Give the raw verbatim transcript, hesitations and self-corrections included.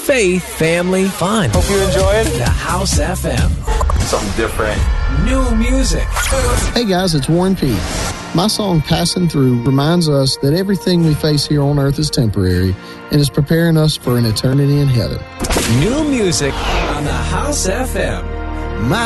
faith, family, fun. Hope you enjoyed The House F M. something different. New music. Hey guys, it's Warren P. My song Passing Through reminds us that everything we face here on earth is temporary and is preparing us for an eternity in heaven. New music on the House F M. My